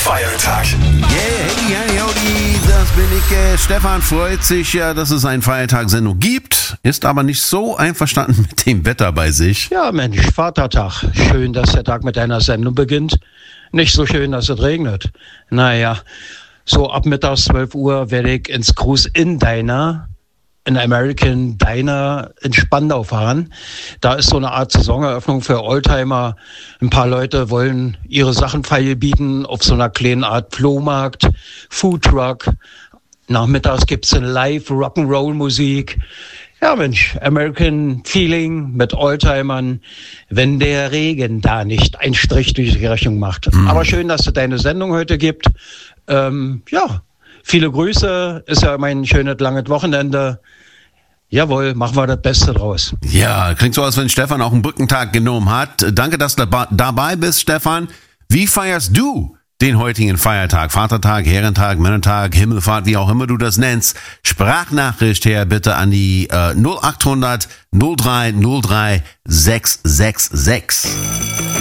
Feiertag. Yeah, hey, howdy, das bin ich. Stefan freut sich ja, dass es eine Feiertagssendung gibt, ist aber nicht so einverstanden mit dem Wetter bei sich. Ja, Mensch, Vatertag. Schön, dass der Tag mit deiner Sendung beginnt. Nicht so schön, dass es regnet. Naja, so ab mittags 12 Uhr werde ich ins Cruise in Diner, in American Diner in Spandau fahren. Da ist so eine Art Saisoneröffnung für Oldtimer. Ein paar Leute wollen ihre Sachen feilbieten auf so einer kleinen Art Flohmarkt, Foodtruck. Nachmittags gibt's eine Live Rock'n'Roll-Musik. Ja, Mensch, American Feeling mit Oldtimern, wenn der Regen da nicht einen Strich durch die Rechnung macht. Aber schön, dass es deine Sendung heute gibt. Ja, viele Grüße, ist ja immer ein schönes, langes Wochenende. Jawohl, machen wir das Beste draus. Ja, klingt so, als wenn Stefan auch einen Brückentag genommen hat. Danke, dass du dabei bist, Stefan. Wie feierst du den heutigen Feiertag? Vatertag, Herrentag, Männertag, Himmelfahrt, wie auch immer du das nennst. Sprachnachricht her bitte an die 0800 03 03 666.